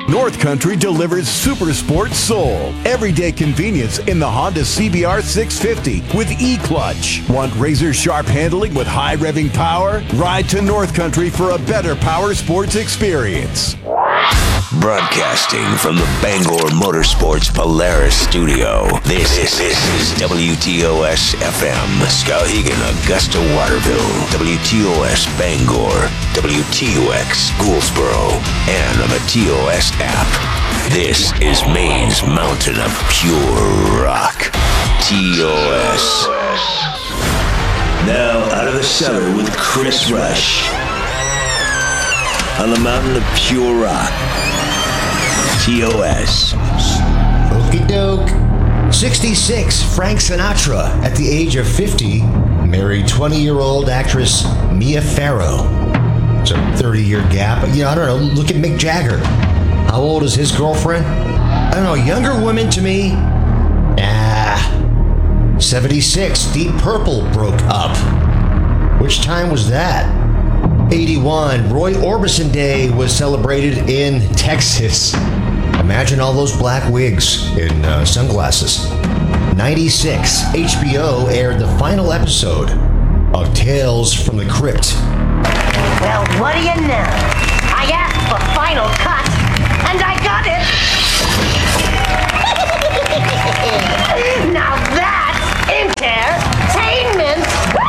North Country delivers super sport soul. Everyday convenience in the Honda CBR 650 with E-Clutch. Want razor-sharp handling with high revving power? Ride to North Country for a better power sports experience. Broadcasting from the Bangor Motorsports Polaris studio, this is WTOS FM, Skowhegan, Augusta, Waterville, WTOS Bangor, WTUX Gouldsboro, and on the TOS app. This is Maine's mountain of pure rock, TOS. Now out of the cellar with Chris Rush on the mountain of pure rock, TOS. Okie doke. 66, Frank Sinatra. At the age of 50, married 20-year-old actress Mia Farrow. It's a 30-year gap. I don't know. Look at Mick Jagger. How old is his girlfriend? I don't know. Younger women to me? 76, Deep Purple broke up. Which time was that? 81, Roy Orbison Day was celebrated in Texas. Imagine all those black wigs and sunglasses. 96, HBO aired the final episode of Tales from the Crypt. Well, what do you know? I asked for final cut, and I got it! Now that's entertainment!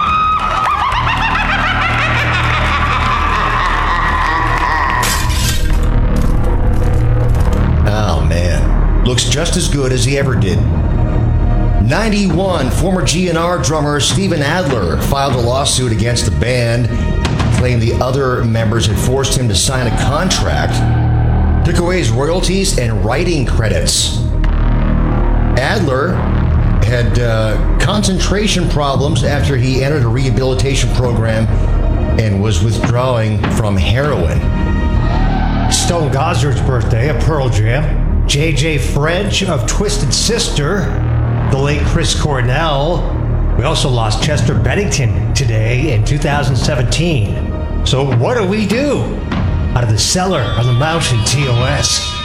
Oh, man. Looks just as good as he ever did. 91, former GNR drummer Steven Adler filed a lawsuit against the band, claimed the other members had forced him to sign a contract, took away his royalties and writing credits. Adler had concentration problems after he entered a rehabilitation program and was withdrawing from heroin. Stone Gossard's birthday at Pearl Jam. J.J. French of Twisted Sister. The late Chris Cornell. We also lost Chester Bennington today in 2017. So what do we do? Out of the cellar on the mountain, TOS.